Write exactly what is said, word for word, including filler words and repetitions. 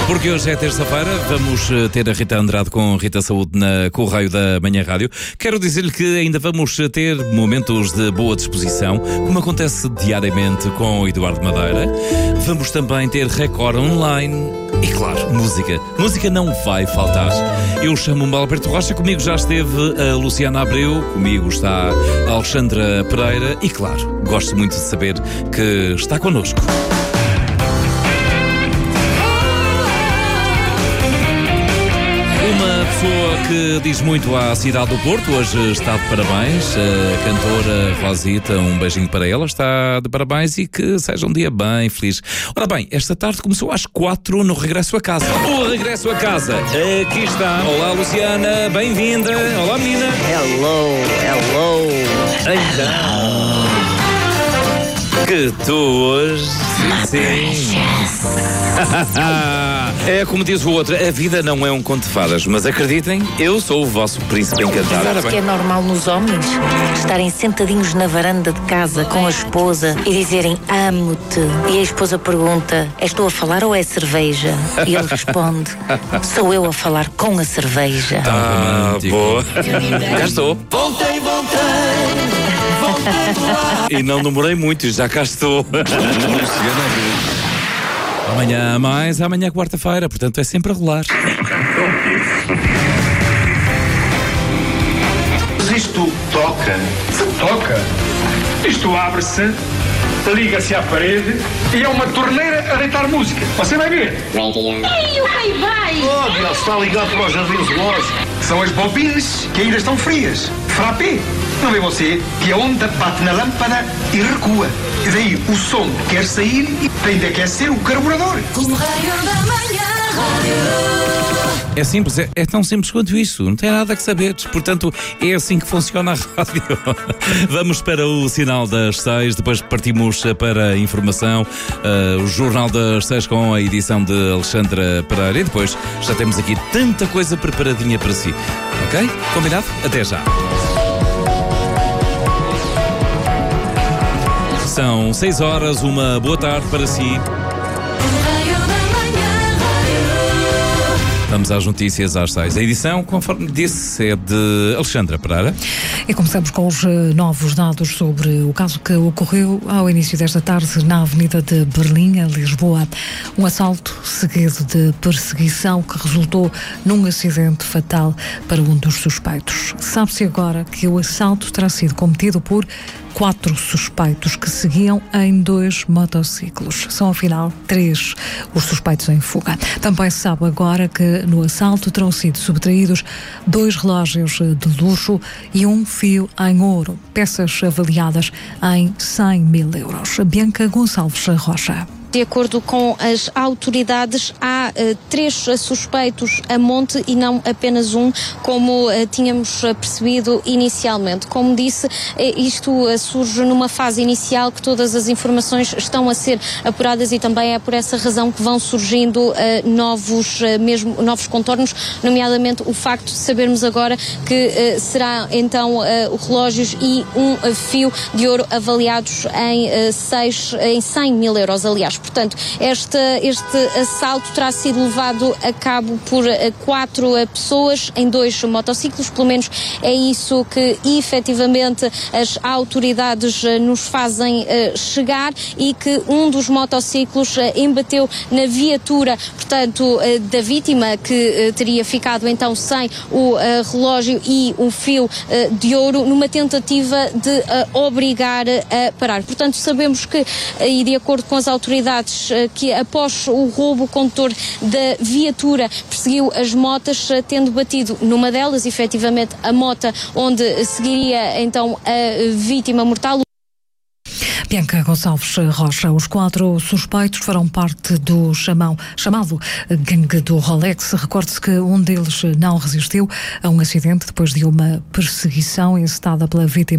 Porque hoje é terça-feira, vamos ter a Rita Andrade com Rita Saúde na Correio da Manhã Rádio. Quero dizer-lhe que ainda vamos ter momentos de boa disposição, como acontece diariamente com o Eduardo Madeira. Vamos também ter Record Online e, claro, música. Música não vai faltar. Eu chamo-me Alberto Rocha, comigo já esteve a Luciana Abreu, comigo está a Alexandra Pereira e, claro, gosto muito de saber que está connosco. Uma pessoa que diz muito à cidade do Porto, hoje está de parabéns, a cantora Rosita, um beijinho para ela, está de parabéns e que seja um dia bem feliz. Ora bem, esta tarde começou às quatro no Regresso a Casa. O Regresso a Casa, aqui está. Olá Luciana, bem-vinda. Olá menina. Hello, hello. Então, que tu hoje... Sim. É como diz o outro, a vida não é um conto de fadas, mas acreditem, eu sou o vosso príncipe encantado. Sabes que é normal nos homens estarem sentadinhos na varanda de casa com a esposa e dizerem amo-te. E a esposa pergunta, és tu a falar ou é cerveja? E ele responde, sou eu a falar com a cerveja. Ah, boa. Já estou. Voltei, voltei, voltei. E não demorei muito, já cá estou. Amanhã mais, amanhã quarta-feira, portanto é sempre a rolar. Isto toca, toca. Isto abre-se, liga-se à parede e é uma torneira a deitar música. Você vai ver. E o que vai? Oh, Deus, está ligado para os jardins zoológicos. São as bobinas que ainda estão frias. Frappé. Não vê você que a onda bate na lâmpada e recua. E daí o som quer sair e tem de aquecer o carburador. É simples, é, é tão simples quanto isso, não tem nada que saber. Portanto, é assim que funciona a rádio. Vamos para o sinal das seis, depois partimos para a informação, uh, o Jornal das Seis com a edição de Alexandra Pereira e depois já temos aqui tanta coisa preparadinha para si. Ok? Combinado? Até já. São seis horas, uma boa tarde para si. Vamos às notícias às seis. A edição, conforme disse, é de Alexandra Pereira. E começamos com os novos dados sobre o caso que ocorreu ao início desta tarde na Avenida de Berlim, em Lisboa. Um assalto seguido de perseguição que resultou num acidente fatal para um dos suspeitos. Sabe-se agora que o assalto terá sido cometido por quatro suspeitos que seguiam em dois motociclos. São, afinal, três os suspeitos em fuga. Também se sabe agora que no assalto terão sido subtraídos dois relógios de luxo e um fio em ouro, peças avaliadas em cem mil euros. Bianca Gonçalves Rocha. De acordo com as autoridades, há uh, três suspeitos a monte e não apenas um, como uh, tínhamos uh, percebido inicialmente. Como disse, uh, isto uh, surge numa fase inicial que todas as informações estão a ser apuradas e também é por essa razão que vão surgindo uh, novos, uh, mesmo, novos contornos, nomeadamente o facto de sabermos agora que uh, será então uh, relógios e um uh, fio de ouro avaliados em, uh, seis, em cem mil euros, aliás. Portanto, este, este assalto terá sido levado a cabo por uh, quatro uh, pessoas em dois motociclos, pelo menos é isso que efetivamente as autoridades uh, nos fazem uh, chegar, e que um dos motociclos uh, embateu na viatura, portanto, uh, da vítima, que uh, teria ficado então sem o uh, relógio e o fio uh, de ouro, numa tentativa de uh, obrigar uh, a parar. Portanto, sabemos que, uh, e de acordo com as autoridades, que após o roubo, o condutor da viatura perseguiu as motas, tendo batido numa delas, efetivamente a mota onde seguiria então a vítima mortal. Bianca Gonçalves Rocha. Os quatro suspeitos farão parte do chamão, chamado gangue do Rolex. Recorde-se que um deles não resistiu a um acidente depois de uma perseguição encetada pela vítima